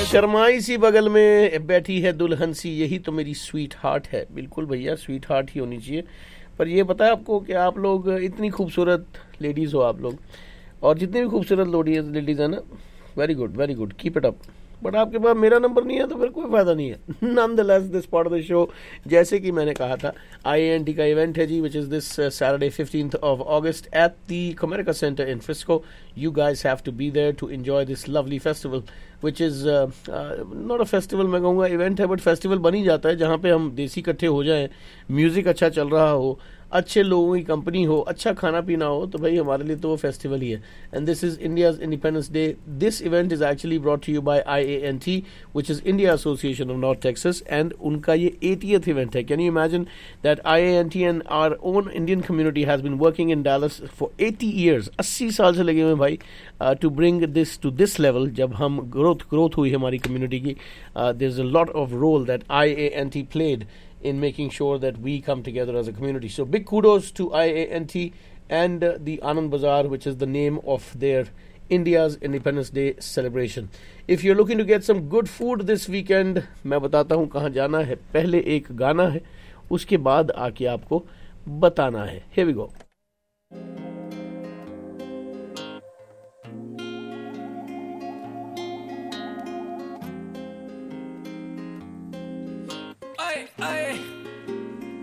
शर्माई सी बगल में बैठी है दुल्हन सी, यही तो मेरी स्वीट हार्ट है। बिल्कुल भैया, स्वीट हार्ट ही होनी चाहिए। पर ये पता है आपको कि आप लोग इतनी खूबसूरत लेडीज़ हो आप लोग, और जितनी भी खूबसूरत लेडीज़ है ना, very good very good, keep it up. But आपके पास मेरा नंबर नहीं है तो फिर कोई फ़ायदा नहीं है। Nonetheless this part of the show, जैसे कि मैंने कहा था, IANT का इवेंट है जी, which is this Saturday 15th of August at the Comerica Center in Frisco. You guys have to be there to enjoy this lovely festival, which is not a festival, मैं कहूँगा event है, but festival बन ही जाता है जहाँ पे हम देसी इकट्ठे हो जाएं, म्यूज़िक अच्छा चल रहा हो, अच्छे लोगों की कंपनी हो, अच्छा खाना पीना हो, तो भाई हमारे लिए तो वो फेस्टिवल ही है। And this is India's independence day. This event is actually brought to you bye IANT, which is India association of north Texas, and उनका ये 80th इवेंट है। Can you imagine that IANT and our own Indian community has been working in Dallas for 80 years, 80 साल से लगे हुए भाई, to bring this to this level. जब हम ग्रोथ हुई हमारी कम्युनिटी की, there is a lot of role that IANT played in making sure that we come together as a community. So big kudos to IANT and the Anand Bazaar, which is the name of their India's Independence Day celebration. If you're looking to get some good food this weekend, मैं बताता हूँ कहाँ जाना है। पहले एक गाना है, उसके बाद आके आपको बताना है। Here we go.